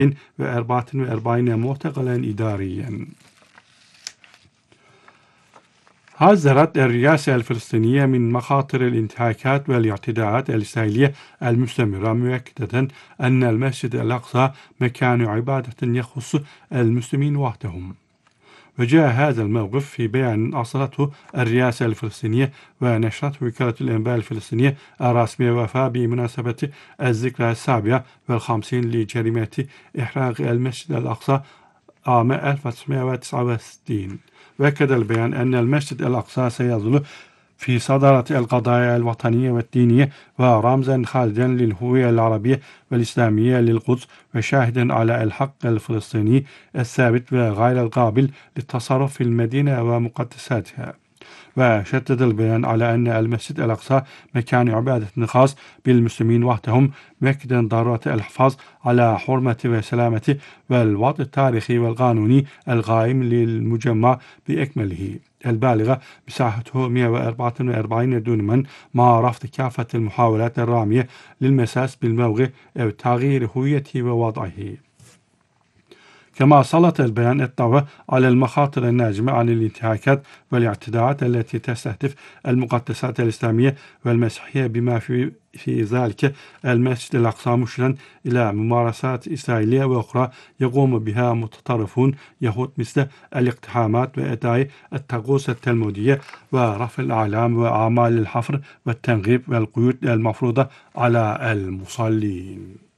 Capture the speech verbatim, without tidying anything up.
وأربعة وأربعين معتقلا إداريا. حذرت الرئاسة الفلسطينية من مخاطر الانتهاكات والاعتداءات الإسرائيلية المستمرة، مؤكدة أن المسجد الأقصى مكان عبادة يخص المسلمين وحدهم. وجاء هذا الموقف في بيان أصدرته الرئاسة الفلسطينية ونشرته وكالة الأنباء الفلسطينية الرسمية وفاء بمناسبة الذكرى السابعة والخمسين لجريمة إحراق المسجد الأقصى عام ألف وتسعمائة وتسعة وستين. وأكد البيان أن المسجد الأقصى سيظل في صدارة القضايا الوطنية والدينية ورمزا خالدا للهوية العربية والإسلامية للقدس، وشاهدا على الحق الفلسطيني الثابت وغير القابل للتصرف في المدينة ومقدساتها. وشدد البيان على أن المسجد الأقصى مكان عبادة خاص بالمسلمين وحدهم، مؤكدا ضرورة الحفاظ على حرمة وسلامة والوضع التاريخي والقانوني القائم للمجمع بأكمله البالغة مساحته مئة وأربعة وأربعين دونما، مع رفض كافة المحاولات الرامية للمساس بالموقع أو تغيير هويته ووضعه. كما سلط البيان الضوء على المخاطر الناجمة عن الانتهاكات والاعتداءات التي تستهدف المقدسات الإسلامية والمسيحية، بما في, في ذلك المسجد الأقصى، مشيرا إلى ممارسات إسرائيلية وأخرى يقوم بها متطرفون يهود، مثل الاقتحامات وأداء الطقوس التلمودية ورفع الأعلام وأعمال الحفر والتنغيب والقيود المفروضة على المصلين.